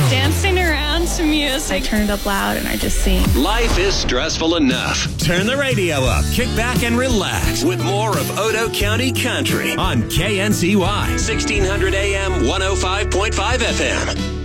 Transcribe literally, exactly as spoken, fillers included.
dancing around to music. I turn it up loud and I just sing. Life is stressful enough. Turn the radio up, kick back and relax with more of Odo County Country on K N C Y, sixteen hundred A M, one oh five point five F M.